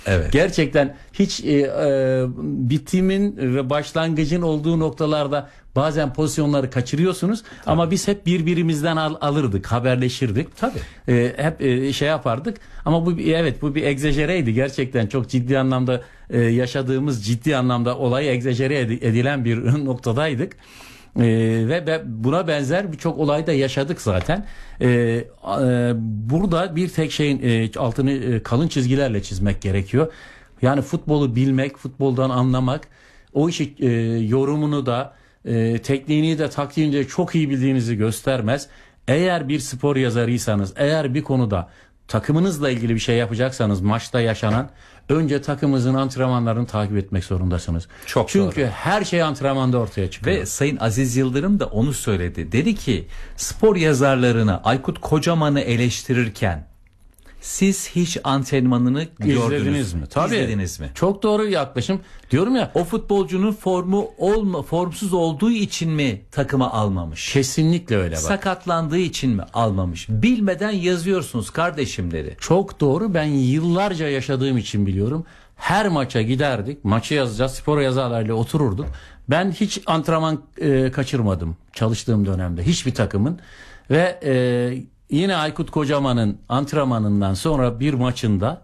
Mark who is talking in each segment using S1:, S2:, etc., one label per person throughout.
S1: Evet.
S2: Gerçekten hiç bitimin ve başlangıcın olduğu noktalarda bazen pozisyonları kaçırıyorsunuz. Tabii. Ama biz hep birbirimizden alırdık, haberleşirdik.
S1: Tabii.
S2: Hep şey yapardık. Ama bu bir egzajereydi. Gerçekten çok ciddi anlamda yaşadığımız, ciddi anlamda olayı egzajere edilen bir noktadaydık. Ve buna benzer birçok olayda yaşadık zaten. Burada bir tek şeyin altını kalın çizgilerle çizmek gerekiyor. Yani futbolu bilmek, futboldan anlamak, o işi yorumunu da, tekniğini de, taktiğini de çok iyi bildiğinizi göstermez. Eğer bir spor yazarıysanız, eğer bir konuda takımınızla ilgili bir şey yapacaksanız, maçta yaşanan, önce takımınızın antrenmanlarını takip etmek zorundasınız.
S1: Çok
S2: Çünkü
S1: doğru.
S2: her şey antrenmanda ortaya çıkıyor.
S1: Ve Sayın Aziz Yıldırım da onu söyledi. Dedi ki spor yazarlarını, Aykut Kocaman'ı eleştirirken siz hiç antrenmanını gördünüz mü?
S2: Tabii.
S1: İzlediniz mi?
S2: Çok doğru yaklaşım. Diyorum ya,
S1: o futbolcunun formsuz olduğu için mi takıma almamış?
S2: Kesinlikle öyle bak.
S1: Sakatlandığı için mi almamış? Bilmeden yazıyorsunuz kardeşim dedi.
S2: Çok doğru. Ben yıllarca yaşadığım için biliyorum. Her maça giderdik. Maçı yazacağız. Spor yazarlarıyla otururduk. Ben hiç antrenman kaçırmadım çalıştığım dönemde. Hiçbir takımın. Ve yine Aykut Kocaman'ın antrenmanından sonra bir maçında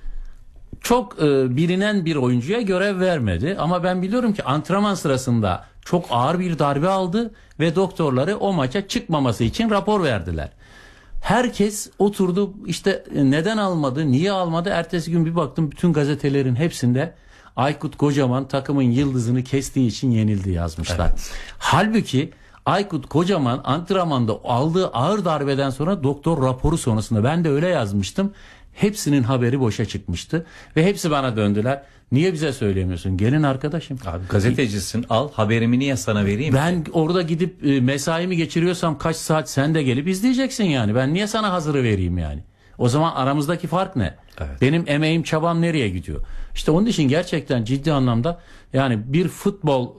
S2: çok bilinen bir oyuncuya görev vermedi. Ama ben biliyorum ki antrenman sırasında çok ağır bir darbe aldı ve doktorları o maça çıkmaması için rapor verdiler. Herkes oturdu, işte neden almadı, niye almadı? Ertesi gün bir baktım, bütün gazetelerin hepsinde Aykut Kocaman takımın yıldızını kestiği için yenildi yazmışlar. Evet. Halbuki Aykut Kocaman antrenmanda aldığı ağır darbeden sonra doktor raporu sonrasında, ben de öyle yazmıştım, hepsinin haberi boşa çıkmıştı ve hepsi bana döndüler. Niye bize söylemiyorsun? Gelin arkadaşım.
S1: Abi gazetecisin, al haberimi, niye sana vereyim?
S2: Ben orada gidip mesaimi geçiriyorsam kaç saat sen de gelip izleyeceksin yani. Ben niye sana hazırı vereyim yani? O zaman aramızdaki fark ne?
S1: Evet.
S2: Benim emeğim, çabam nereye gidiyor? İşte onun için gerçekten ciddi anlamda yani bir futbol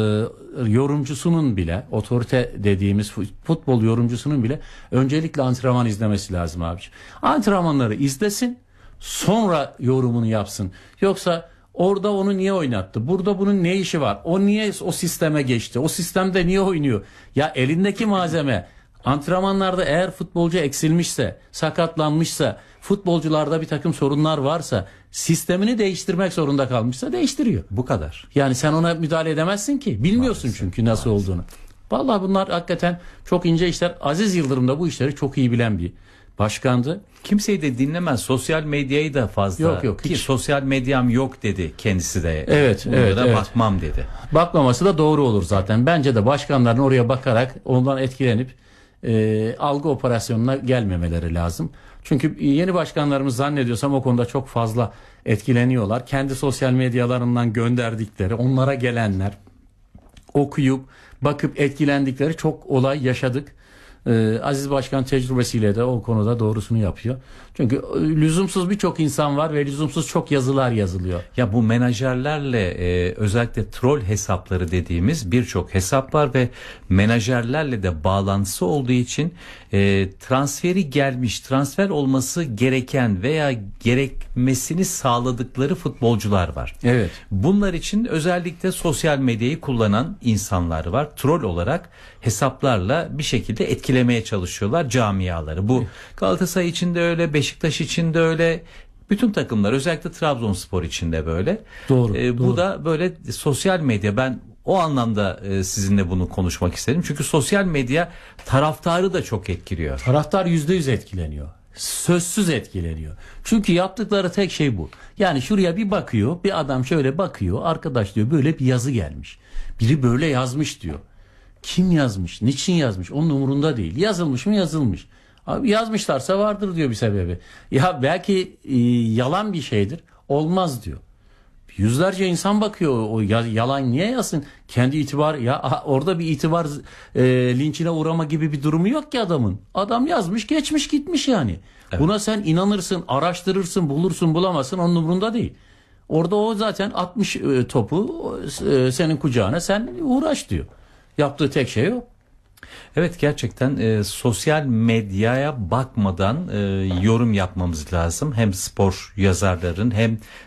S2: yorumcusunun bile, otorite dediğimiz futbol yorumcusunun bile öncelikle antrenman izlemesi lazım abiciğim. Antrenmanları izlesin, sonra yorumunu yapsın. Yoksa orada onu niye oynattı? Burada bunun ne işi var? O niye o sisteme geçti? O sistemde niye oynuyor? Ya elindeki malzeme, antrenmanlarda eğer futbolcu eksilmişse, sakatlanmışsa, futbolcularda bir takım sorunlar varsa, sistemini değiştirmek zorunda kalmışsa değiştiriyor.
S1: Bu kadar.
S2: Yani sen ona müdahale edemezsin ki. Bilmiyorsun maalesef, çünkü nasıl olduğunu. Vallahi bunlar hakikaten çok ince işler. Aziz Yıldırım da bu işleri çok iyi bilen bir başkandı.
S1: Kimseyi de dinlemez. Sosyal medyayı da fazla.
S2: Yok.
S1: Ki sosyal medyam yok dedi kendisi de.
S2: Evet.
S1: Bakmam dedi.
S2: Bakmaması da doğru olur zaten. Bence de başkanların oraya bakarak ondan etkilenip algı operasyonuna gelmemeleri lazım. Çünkü yeni başkanlarımız zannediyorsam o konuda çok fazla etkileniyorlar. Kendi sosyal medyalarından gönderdikleri, onlara gelenler, okuyup bakıp etkilendikleri çok olay yaşadık. Aziz Başkan tecrübesiyle de o konuda doğrusunu yapıyor. Çünkü lüzumsuz birçok insan var ve lüzumsuz çok yazılar yazılıyor.
S1: Ya bu menajerlerle özellikle troll hesapları dediğimiz birçok hesap var ve menajerlerle de bağlantısı olduğu için transferi gelmiş, transfer olması gereken veya gerekmesini sağladıkları futbolcular var.
S2: Evet.
S1: Bunlar için özellikle sosyal medyayı kullanan insanlar var. Troll olarak hesaplarla bir şekilde etkilemeye çalışıyorlar camiaları. Bu Galatasaray için de öyle, Beşiktaş için de öyle. Bütün takımlar, özellikle Trabzonspor için de böyle.
S2: Doğru.
S1: Bu da böyle sosyal medya. Ben o anlamda sizinle bunu konuşmak istedim. Çünkü sosyal medya taraftarı da çok etkiliyor.
S2: Taraftar %100 etkileniyor. Sözsüz etkileniyor. Çünkü yaptıkları tek şey bu. Yani şuraya bir bakıyor, bir adam şöyle bakıyor. Arkadaş diyor, böyle bir yazı gelmiş. Biri böyle yazmış diyor. Kim yazmış? Niçin yazmış? Onun umurunda değil. Yazılmış mı? Yazılmış. Abi yazmışlarsa vardır diyor bir sebebi. Ya belki yalan bir şeydir. Olmaz diyor. Yüzlerce insan bakıyor, o yalan niye yazsın? Kendi itibar, ya orada bir itibar linçine uğrama gibi bir durumu yok ki adamın. Adam yazmış, geçmiş, gitmiş yani. Evet. Buna sen inanırsın, araştırırsın, bulursun, bulamazsın, onun umurunda değil. Orada o zaten atmış topu senin kucağına, sen uğraş diyor. Yaptığı tek şey o.
S1: Evet, gerçekten sosyal medyaya bakmadan yorum yapmamız lazım. Hem spor yazarların hem